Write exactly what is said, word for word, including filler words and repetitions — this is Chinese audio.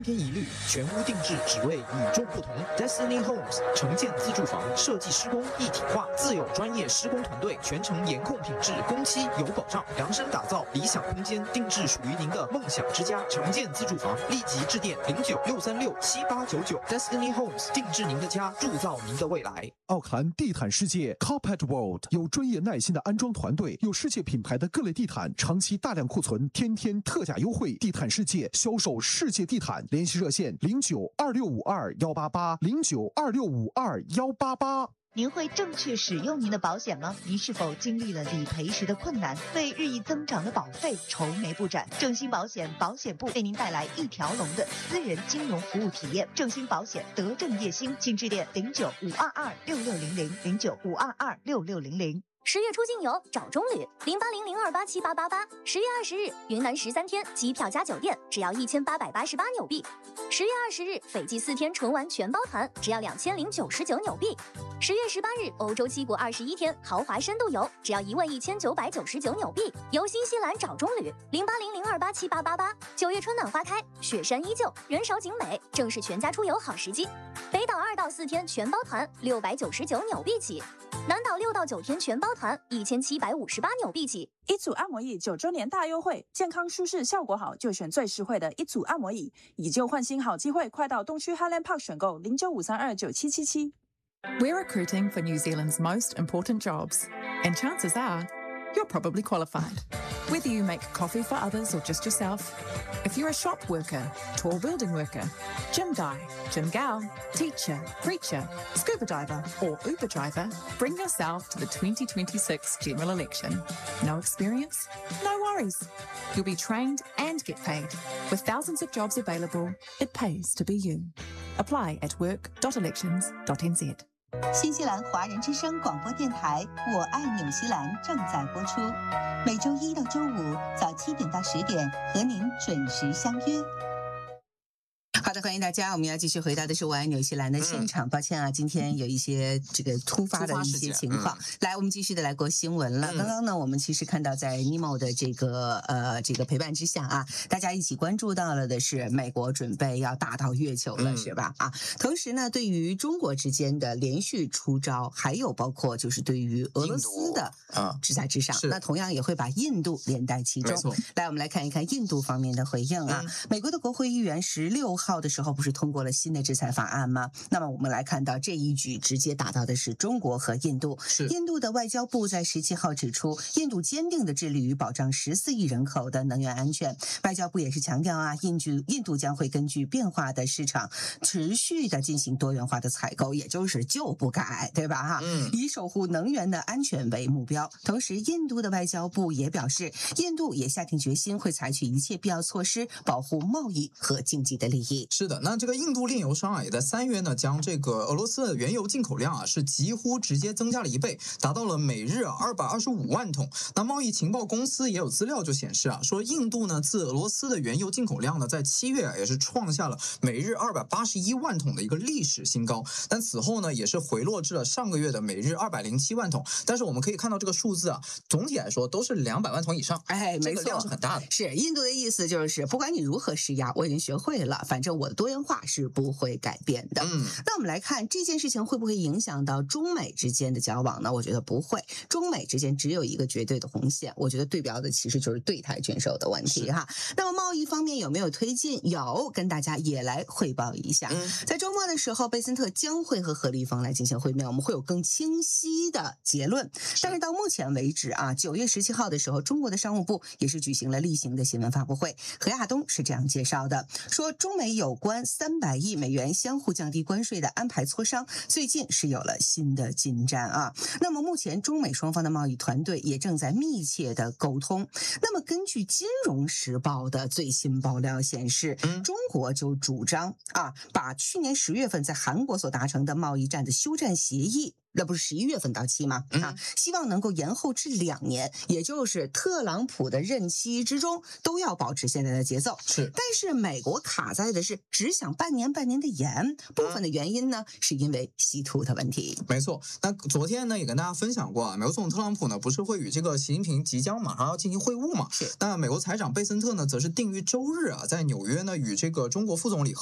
天一律，全屋定制，只为与众不同。Destiny Homes 承建自住房设计施工一体化，自有专业施工团队，全程严控品质，工期有保障，量身打造理想空间，定制属于您的梦想之家。承建自住房，立即致电零九六三六七八九九。Destiny Homes 定制您的家，铸造您的未来。 奥克兰地毯世界 Carpet World 有专业耐心的安装团队，有世界品牌的各类地毯，长期大量库存，天天特价优惠。地毯世界销售世界地毯。联系热线零九二六五二幺八八零九二六五二幺八八。 您会正确使用您的保险吗？您是否经历了理赔时的困难，为日益增长的保费愁眉不展？正兴保险保险部为您带来一条龙的私人金融服务体验。正兴保险德政业兴，请致电零九五二二六六零零零九五二二六六零零。 十月出境游找中旅零八零零二八七八八八。十月二十日云南十三天机票加酒店只要一千八百八十八纽币。十月二十日斐济四天纯玩全包团只要两千零九十九纽币。十月十八日欧洲七国二十一天豪华深度游只要一万一千九百九十九纽币。游新西兰找中旅零八零零二八七八八八。九月春暖花开，雪山依旧，人少景美，正是全家出游好时机。北岛二到四天全包团六百九十九纽币起。南岛六到九天全包团一千七百五十八纽币起。 一组按摩椅九周年大优惠，健康舒适效果好，就选最实惠的一组按摩椅。以旧换新好机会，快到东区 Highland Park 选购零九五三二九七七七。 We're recruiting for New Zealand's most important jobs, and chances are you're probably qualified. Whether you make coffee for others or just yourself, if you're a shop worker, tall building worker, gym guy, gym gal, teacher, preacher, scuba diver, or Uber driver, bring yourself to the twenty twenty-six general election. No experience? No worries. You'll be trained and get paid. With thousands of jobs available, it pays to be you. Apply at work dot elections dot n z。 新西兰华人之声广播电台《我爱纽西兰》正在播出，每周一到周五早七点到十点和您准时相约。好的，欢迎大家，我们要继续回到的是我爱纽西兰的现场。嗯、抱歉啊，今天有一些这个突发的一些情况。嗯、来，我们继续的来过新闻了。嗯、刚刚呢，我们其实看到在 Nemo 的这个呃这个陪伴之下啊，大家一起关注到了的是美国准备要打到月球了，嗯、是吧？啊，同时呢，对于中国之间的连续出招，还有包括就是对于俄罗斯的啊制裁之上，那同样也会把印度连带其中。来，我们来看一看印度方面的回应啊。嗯、美国的国会议员十六号的时候不是通过了新的制裁法案吗？那么我们来看到这一举直接打到的是中国和印度。是印度的外交部在十七号指出，印度坚定的致力于保障十四亿人口的能源安全。外交部也是强调啊，印度印度将会根据变化的市场持续的进行多元化的采购，也就是就不改，对吧？哈，嗯，以守护能源的安全为目标。同时，印度的外交部也表示，印度也下定决心会采取一切必要措施，保护贸易和经济的利益。 是的，那这个印度炼油商啊，也在三月呢，将这个俄罗斯的原油进口量啊，是几乎直接增加了一倍，达到了每日二百二十五万桶。那贸易情报公司也有资料就显示啊，说印度呢自俄罗斯的原油进口量呢，在七月啊也是创下了每日二百八十一万桶的一个历史新高，但此后呢也是回落至了上个月的每日二百零七万桶。但是我们可以看到这个数字啊，总体来说都是两百万桶以上， 哎，没错， 这个量是很大的。 是印度的意思就是，不管你如何施压，我已经学会了，反正我的多元化是不会改变的。嗯，那我们来看这件事情会不会影响到中美之间的交往呢？我觉得不会，中美之间只有一个绝对的红线，我觉得对标的其实就是对台军售的问题哈。那么贸易方面有没有推进？有，跟大家也来汇报一下。嗯、在周末的时候，贝森特将会和何立峰来进行会面，我们会有更清晰的结论。但是到目前为止啊，九月十七号的时候，中国的商务部也是举行了例行的新闻发布会，何亚东是这样介绍的，说中美有关三百亿美元相互降低关税的安排磋商，最近是有了新的进展啊。那么目前中美双方的贸易团队也正在密切的沟通。那么根据《金融时报》的最新爆料显示，中国就主张啊，把去年十月份在韩国所达成的贸易战的休战协议那不是十一月份到期吗？啊，希望能够延后至两年，也就是特朗普的任期之中都要保持现在的节奏。 是， 但是美国卡在的是只想半年半年的延，部分的原因呢，是因为稀土的问题。 没错，那昨天呢也跟大家分享过啊，美国总统特朗普呢不是会与这个习近平即将马上要进行会晤嘛？ 是， 那美国财长贝森特呢则是定于周日啊，在纽约呢与这个中国副总理